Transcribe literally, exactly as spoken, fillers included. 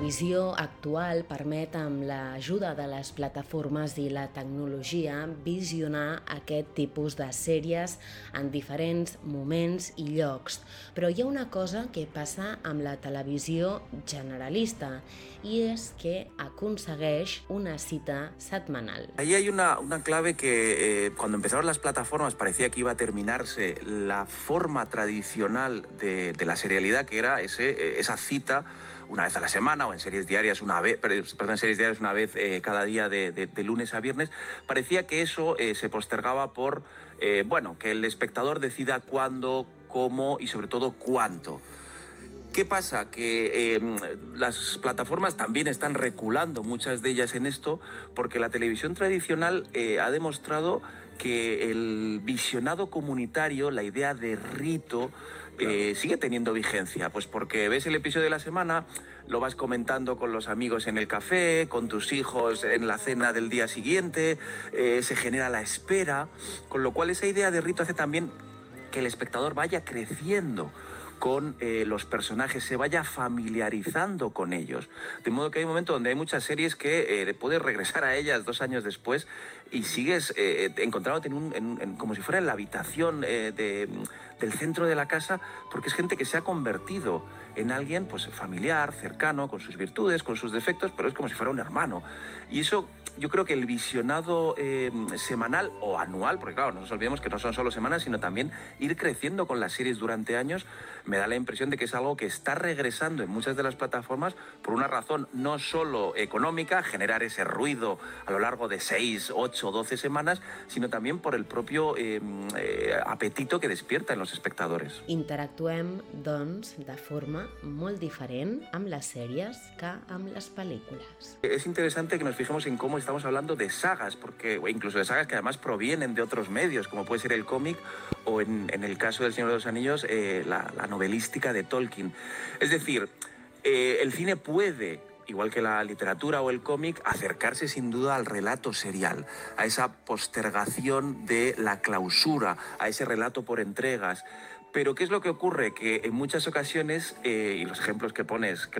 televisió actual permet, amb l'ajuda de les plataformes i la tecnologia, visionar aquest tipus de sèries en diferents moments i llocs. Però hi ha una cosa que passa amb la televisió generalista, i és que aconsegueix una cita setmanal. Ahí hay una, una clave que eh, cuando empezaron las plataformas parecía que iba a terminarse la forma tradicional de, de la serialidad, que era ese, eh, esa cita una vez a la semana o en series diarias una vez, perdón, en series diarias una vez eh, cada día de, de, de lunes a viernes. Parecía que eso eh, se postergaba por, eh, bueno, que el espectador decida cuándo, cómo y sobre todo cuánto. ¿Qué pasa? Que eh, las plataformas también están reculando, muchas de ellas, en esto, porque la televisión tradicional eh, ha demostrado que el visionado comunitario, la idea de rito, eh, sigue teniendo vigencia. Pues porque ves el episodio de la semana, lo vas comentando con los amigos en el café, con tus hijos en la cena del día siguiente, eh, se genera la espera, con lo cual esa idea de rito hace también que el espectador vaya creciendo con eh, los personajes, se vaya familiarizando con ellos. De modo que hay un momento donde hay muchas series que eh, puedes regresar a ellas dos años después y sigues eh, encontrándote en un, en, en, como si fuera en la habitación eh, de, del centro de la casa, porque es gente que se ha convertido en alguien pues, familiar, cercano, con sus virtudes, con sus defectos, pero es como si fuera un hermano. Y eso, yo creo que el visionado eh, semanal o anual, porque claro, no nos olvidemos que no son solo semanas, sino también ir creciendo con las series durante años, me da la impresión de que es algo que está regresando en muchas de las plataformas por una razón no solo económica, generar ese ruido a lo largo de seis, ocho, doce semanas, sino también por el propio eh, eh, apetito que despierta en los espectadores. Interactuem, doncs, de forma molt diferent amb les sèries que amb les pel·lícules. Es interesante que nos fijemos en cómo estamos hablando de sagas, porque o incluso de sagas que además provienen de otros medios, como puede ser el cómic o en, en el caso del Señor de los Anillos, eh, la, la novelística de Tolkien. Es decir, eh, el cine puede, igual que la literatura o el cómic, acercarse sin duda al relato serial, a esa postergación de la clausura, a ese relato por entregas. Pero ¿qué es lo que ocurre? Que en muchas ocasiones, eh, y los ejemplos que pones